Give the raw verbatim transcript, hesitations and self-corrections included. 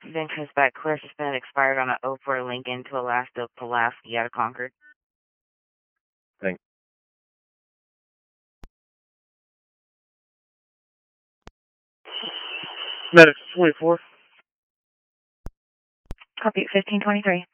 Then comes back clear suspended expired on an oh four Lincoln to Alaska, Pulaski out of Concord. Thanks. Medics twenty-four. Copy fifteen twenty-three.